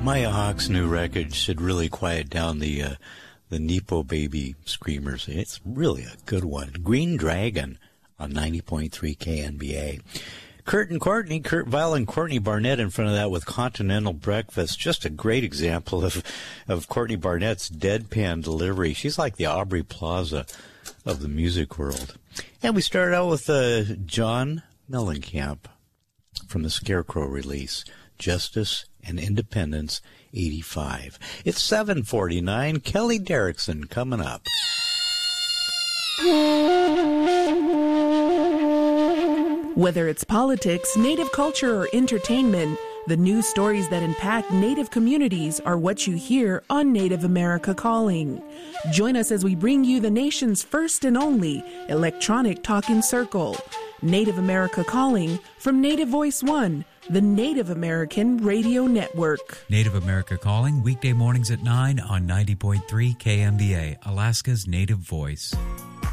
Maya Hawke's new record should really quiet down the Nepo Baby screamers. It's really a good one. Green Dragon on 90.3 KNBA. Kurt Vile and Courtney Barnett in front of that with Continental Breakfast. Just a great example of Courtney Barnett's deadpan delivery. She's like the Aubrey Plaza of the music world. And we started out with John Mellencamp from the Scarecrow release, Justice and Independence 85. It's 7:49. Kelly Derrickson coming up. Whether it's politics, Native culture, or entertainment, the news stories that impact Native communities are what you hear on Native America Calling. Join us as we bring you the nation's first and only electronic talking circle. Native America Calling from Native Voice One, the Native American Radio Network. Native America Calling, weekday mornings at 9 on 90.3 KMBA, Alaska's Native Voice.